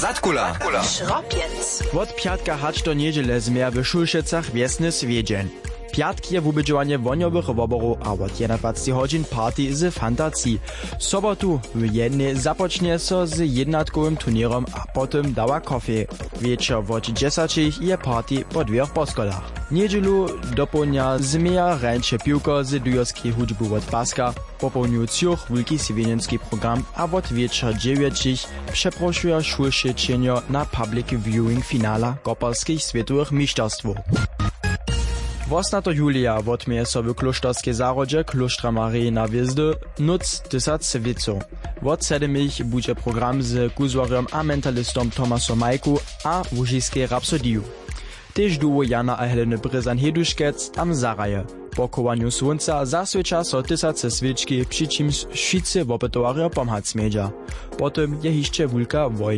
Zatkula. Schropiec. Od piatka hač do niedziele zmier w Szulšecach wiesny swiedzień. Piatk je wubydźowanie woniowych woborów, a od 21 godzin party z fantacji. Sobotu w jednej zapocznie so z jednatkowym turnierom, a potem dała kofie. Wieczor od 10 je party po dwóch poskolach. Niedzielu dopołudnia zmieja ręcze piłko z dujowskiej hudźby od Paska, po południu ciuch wielki swienienski program, a od wieczor 9 przeproszuje Szulšečenio na public viewing finala koparskich światowych mistrzostwów. 8. julia wotmieje so w klosztorskie zarodzie Kloštra Marii na Wjezdy nuc 1000 widzów. Od 7 będzie program z kuzorem a mentalistom Tomasom Majku a łużyskiej rapsodiju. Tež duo Jana a Heleny Bryzan Heduškec tam zaraje. Po kowaniu słońca zaswiecza so 1000 świeczki, przy czym wszyscy opytowario pomhać smiedzia. Potem je jeszcze wulka wojna.